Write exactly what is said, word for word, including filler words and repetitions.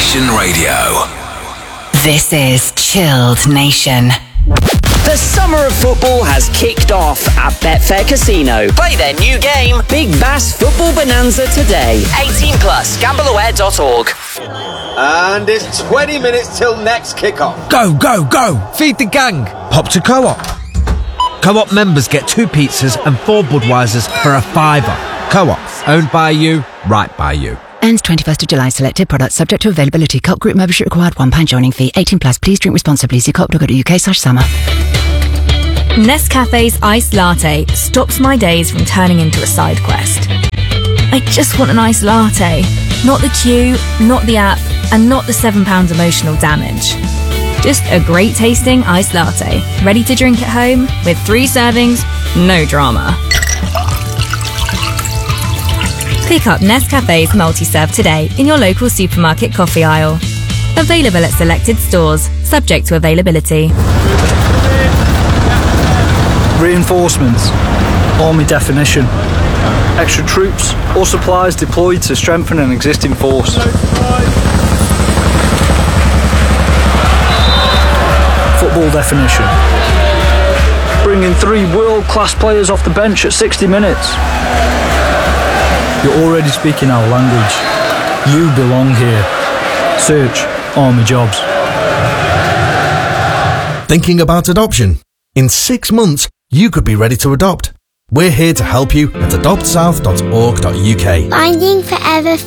Nation Radio. This is Chilled Nation. The summer of football has kicked off at Betfair Casino. Play their new game, Big Bass Football Bonanza, today. eighteen plus, gamble aware dot org. And it's twenty minutes till next kickoff. Go, go, go! Feed the gang! Hop to Co-op. Co-op members get two pizzas and four Budweisers for a fiver. Co-op, owned by you, right by you. Ends twenty-first of July. Selected products subject to availability. Co-op group membership required. one pound joining fee. eighteen plus. Please drink responsibly. See co op dot co dot uk slash summer. Nescafe's iced latte stops my days from turning into a side quest. I just want an iced latte. Not the queue, not the app, and not the seven pounds emotional damage. Just a great tasting iced latte. Ready to drink at home with three servings, no drama. Pick up Nescafe's multi-serve today in your local supermarket coffee aisle. Available at selected stores, subject to availability. Reinforcements. Army definition. Extra troops or supplies deployed to strengthen an existing force. Football definition. Bringing three world-class players off the bench at sixty minutes. You're already speaking our language. You belong here. Search Army Jobs. Thinking about adoption? In six months, you could be ready to adopt. We're here to help you at adopt south dot org dot uk. Finding Forever